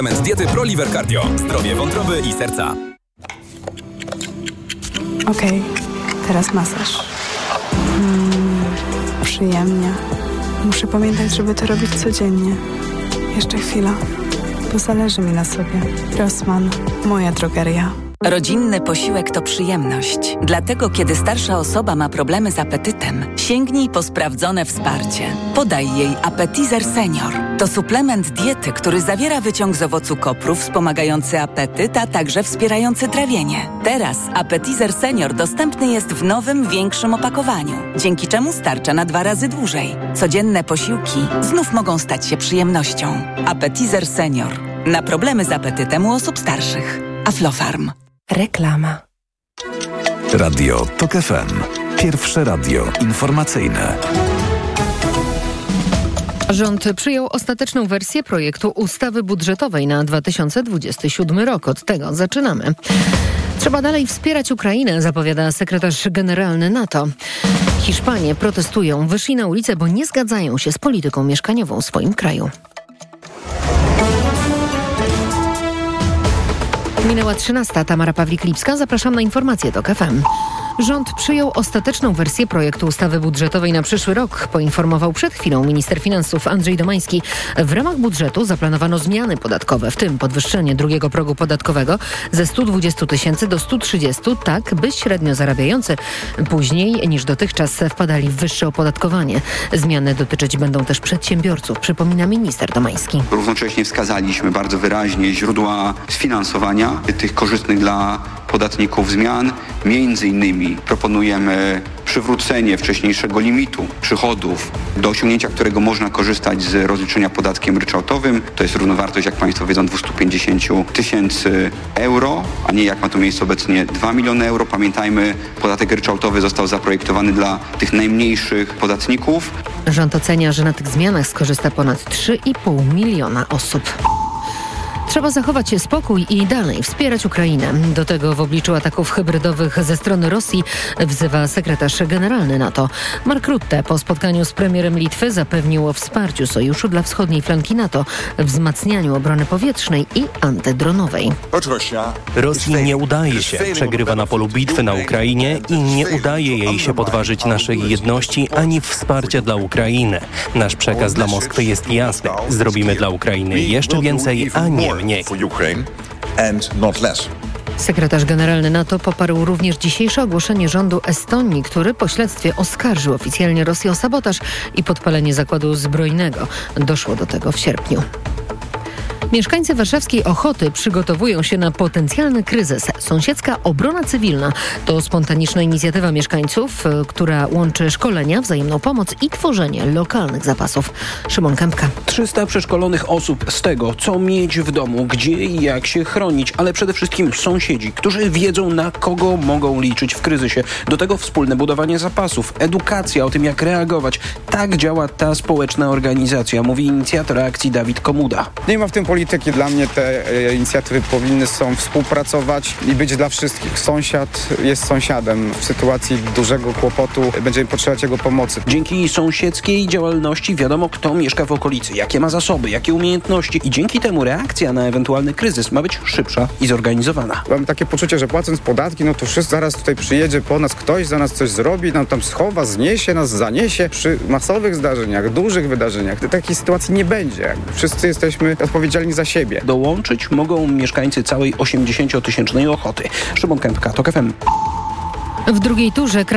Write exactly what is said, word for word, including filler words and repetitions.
Suplement diety ProLiver Cardio. Zdrowie wątroby i serca. Okej, okay, teraz masaż. Mm, przyjemnie. Muszę pamiętać, żeby to robić codziennie. Jeszcze chwila, bo zależy mi na sobie. Rossmann, moja drogeria. Rodzinny posiłek to przyjemność. Dlatego, kiedy starsza osoba ma problemy z apetytem, sięgnij po sprawdzone wsparcie. Podaj jej Appetizer Senior. To suplement diety, który zawiera wyciąg z owocu kopru wspomagający apetyt, a także wspierający trawienie. Teraz Appetizer Senior dostępny jest w nowym, większym opakowaniu, dzięki czemu starcza na dwa razy dłużej. Codzienne posiłki znów mogą stać się przyjemnością. Appetizer Senior. Na problemy z apetytem u osób starszych. Aflofarm. Reklama. Radio TOK F M. Pierwsze radio informacyjne. Rząd przyjął ostateczną wersję projektu ustawy budżetowej na dwa tysiące dwudziesty siódmy rok. Od tego zaczynamy. Trzeba dalej wspierać Ukrainę, zapowiada sekretarz generalny NATO. Hiszpanie protestują, wyszli na ulicę, bo nie zgadzają się z polityką mieszkaniową w swoim kraju. Minęła trzynasta. Tamara Pawlik-Lipska. Zapraszam na informacje TOK F M. Rząd przyjął ostateczną wersję projektu ustawy budżetowej na przyszły rok, poinformował przed chwilą minister finansów Andrzej Domański. W ramach budżetu zaplanowano zmiany podatkowe, w tym podwyższenie drugiego progu podatkowego ze stu dwudziestu tysięcy do stu trzydziestu, tak by średnio zarabiający później niż dotychczas wpadali w wyższe opodatkowanie. Zmiany dotyczyć będą też przedsiębiorców, przypomina minister Domański. Równocześnie wskazaliśmy bardzo wyraźnie źródła sfinansowania tych korzystnych dla podatników zmian. Między innymi proponujemy przywrócenie wcześniejszego limitu przychodów, do osiągnięcia którego można korzystać z rozliczenia podatkiem ryczałtowym. To jest równowartość, jak Państwo wiedzą, dwieście pięćdziesiąt tysięcy euro, a nie jak ma to miejsce obecnie dwa miliony euro. Pamiętajmy, podatek ryczałtowy został zaprojektowany dla tych najmniejszych podatników. Rząd ocenia, że na tych zmianach skorzysta ponad trzy i pół miliona osób. Trzeba zachować spokój i dalej wspierać Ukrainę. Do tego w obliczu ataków hybrydowych ze strony Rosji wzywa sekretarz generalny NATO. Mark Rutte po spotkaniu z premierem Litwy zapewnił o wsparciu sojuszu dla wschodniej flanki NATO, wzmacnianiu obrony powietrznej i antydronowej. Rosji nie udaje się. Przegrywa na polu bitwy na Ukrainie i nie udaje jej się podważyć naszej jedności ani wsparcia dla Ukrainy. Nasz przekaz dla Moskwy jest jasny. Zrobimy dla Ukrainy jeszcze więcej, a nie mniej. Sekretarz generalny NATO poparł również dzisiejsze ogłoszenie rządu Estonii, który po śledztwie oskarżył oficjalnie Rosję o sabotaż i podpalenie zakładu zbrojnego. Doszło do tego w sierpniu. Mieszkańcy warszawskiej Ochoty przygotowują się na potencjalny kryzys. Sąsiedzka obrona cywilna to spontaniczna inicjatywa mieszkańców, która łączy szkolenia, wzajemną pomoc i tworzenie lokalnych zapasów. Szymon Kępka. trzysta przeszkolonych osób z tego, co mieć w domu, gdzie i jak się chronić, ale przede wszystkim sąsiedzi, którzy wiedzą, na kogo mogą liczyć w kryzysie. Do tego wspólne budowanie zapasów, edukacja o tym, jak reagować. Tak działa ta społeczna organizacja, mówi inicjator akcji Dawid Komuda. Nie ma w tym polityki. Dla mnie te e, inicjatywy powinny są współpracować i być dla wszystkich. Sąsiad jest sąsiadem. W sytuacji dużego kłopotu będziemy potrzebować jego pomocy. Dzięki sąsiedzkiej działalności wiadomo, kto mieszka w okolicy, jakie ma zasoby, jakie umiejętności i dzięki temu reakcja na ewentualny kryzys ma być szybsza i zorganizowana. Mam takie poczucie, że płacąc podatki, no to wszyscy zaraz tutaj przyjedzie po nas ktoś, za nas coś zrobi, nam tam schowa, zniesie nas, zaniesie. Przy masowych zdarzeniach, dużych wydarzeniach takiej sytuacji nie będzie. Wszyscy jesteśmy odpowiedzialni za siebie. Dołączyć mogą mieszkańcy całej osiemdziesięciotysięcznej Ochoty. Szymon Kępka, TOK F M. W drugiej turze